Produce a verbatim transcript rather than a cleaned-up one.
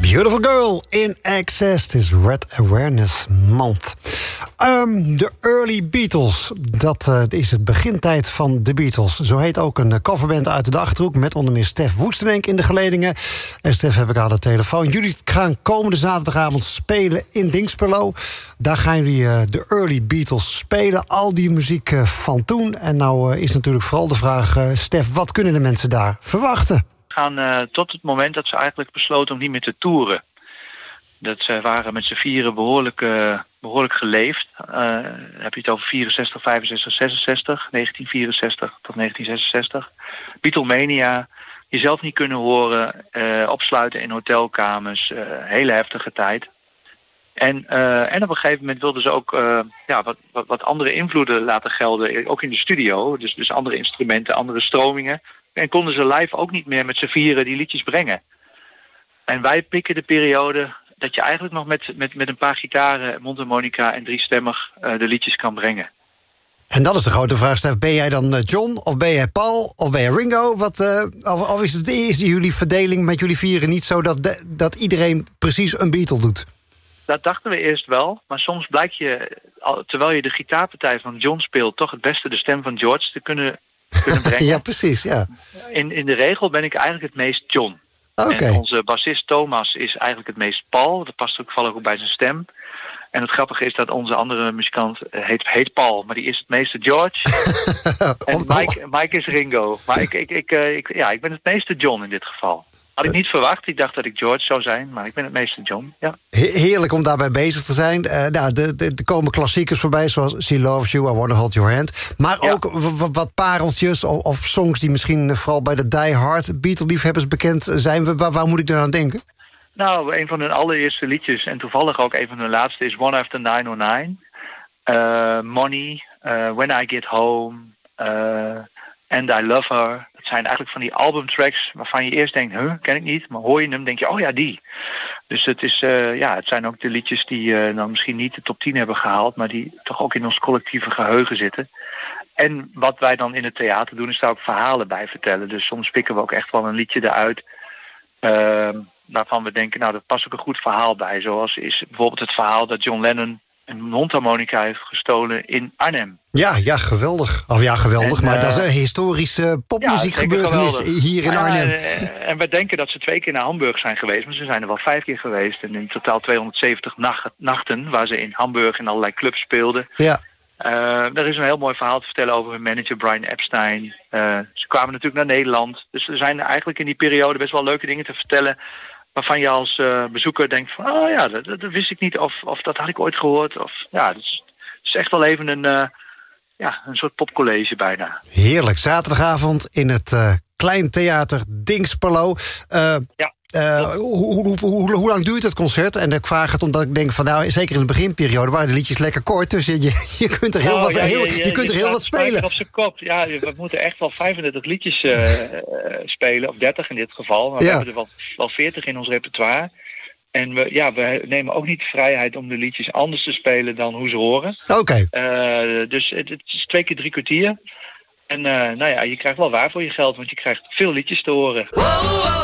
Beautiful Girl in Excess. Het is Red Awareness Month. Um, de Early Beatles. Dat uh, is het begintijd van de Beatles. Zo heet ook een coverband uit de Achterhoek... met onder meer Stef Woestenenk in de geledingen. En Stef heb ik aan de telefoon. Jullie gaan komende zaterdagavond spelen in Dinxperlo. Daar gaan jullie uh, de Early Beatles spelen. Al die muziek uh, van toen. En nou uh, is natuurlijk vooral de vraag... Uh, Stef, wat kunnen de mensen daar verwachten? We gaan uh, tot het moment dat ze eigenlijk besloten om niet meer te toeren. Dat ze waren met z'n vieren behoorlijk, uh, behoorlijk geleefd. Uh, heb je het over vierenzestig, vijfenzestig, zesenzestig, negentien vierenzestig tot negentien zesenzestig. Beatlemania, jezelf niet kunnen horen, uh, opsluiten in hotelkamers, uh, hele heftige tijd. En, uh, en op een gegeven moment wilden ze ook uh, ja, wat, wat, wat andere invloeden laten gelden, ook in de studio. Dus, dus andere instrumenten, andere stromingen. En konden ze live ook niet meer met z'n vieren die liedjes brengen. En wij pikken de periode dat je eigenlijk nog met, met, met een paar gitaren, mondharmonica en driestemmig uh, de liedjes kan brengen. En dat is de grote vraag, Stef. Ben jij dan John, of ben jij Paul, of ben jij Ringo? Wat, uh, of, of is, het, is jullie verdeling met jullie vieren niet zo dat, de, dat iedereen precies een Beatle doet? Dat dachten we eerst wel, maar soms blijkt je, terwijl je de gitaarpartij van John speelt, toch het beste de stem van George te kunnen, kunnen brengen. Ja, precies, ja. In, in de regel ben ik eigenlijk het meest John. Okay. En onze bassist Thomas is eigenlijk het meest Paul. Dat past ook toevallig ook bij zijn stem. En het grappige is dat onze andere muzikant heet, heet Paul, maar die is het meeste George. En Mike, Mike is Ringo. Maar ik, ik, ik, ik, ja, ik ben het meeste John in dit geval. Had ik niet verwacht. Ik dacht dat ik George zou zijn, maar ik ben het meeste John. Ja. Heerlijk om daarbij bezig te zijn. Uh, nou, de, de, er komen klassiekers voorbij, zoals She Loves You, I Wanna Hold Your Hand. Maar ja. ook w- wat pareltjes of, of songs die misschien vooral bij de die-hard Beatle-liefhebbers bekend zijn. Waar, waar moet ik dan aan denken? Nou, een van hun allereerste liedjes, en toevallig ook een van hun laatste, is One After nine oh nine. Uh, Money, uh, When I Get Home, uh, And I Love Her. Dat zijn eigenlijk van die albumtracks waarvan je eerst denkt, huh, ken ik niet. Maar hoor je hem, denk je, oh ja, die. Dus het, is, uh, ja, het zijn ook de liedjes die uh, dan misschien niet de top tien hebben gehaald, maar die toch ook in ons collectieve geheugen zitten. En wat wij dan in het theater doen, is daar ook verhalen bij vertellen. Dus soms pikken we ook echt wel een liedje eruit Uh, waarvan we denken, nou, dat past ook een goed verhaal bij. Zoals is bijvoorbeeld het verhaal dat John Lennon een mondharmonica heeft gestolen in Arnhem. Ja, ja, geweldig. Of ja, geweldig, en, maar uh, dat is een historische popmuziekgebeurtenis ja, hier in Arnhem. Uh, en we denken dat ze twee keer naar Hamburg zijn geweest, maar ze zijn er wel vijf keer geweest. En in totaal tweehonderdzeventig nacht, nachten, waar ze in Hamburg in allerlei clubs speelden. Ja. Uh, er is een heel mooi verhaal te vertellen over hun manager Brian Epstein. Uh, ze kwamen natuurlijk naar Nederland. Dus er zijn eigenlijk in die periode best wel leuke dingen te vertellen, waarvan je als uh, bezoeker denkt van, oh ja, dat, dat wist ik niet, of, of dat had ik ooit gehoord. Of, ja, het is, het is echt wel even een, uh, ja, een soort popcollege bijna. Heerlijk, zaterdagavond in het uh, Klein Theater Dinxperlo. Uh, ja. Uh, hoe, hoe, hoe, hoe lang duurt het concert? En ik vraag het omdat ik denk van, nou, zeker in de beginperiode waren de liedjes lekker kort, dus je, je kunt er heel oh, wat, ja, heel, je, je, je kunt je er heel wat spelen. Op zijn kop. Ja, we moeten echt wel vijfendertig liedjes uh, spelen, of dertig in dit geval. Maar ja. we hebben er wel, wel veertig in ons repertoire. En we, ja, we nemen ook niet de vrijheid om de liedjes anders te spelen dan hoe ze horen. Oké. Okay. Uh, dus het, het is twee keer drie kwartier. En uh, nou ja, je krijgt wel waar voor je geld, want je krijgt veel liedjes te horen. Wow, wow.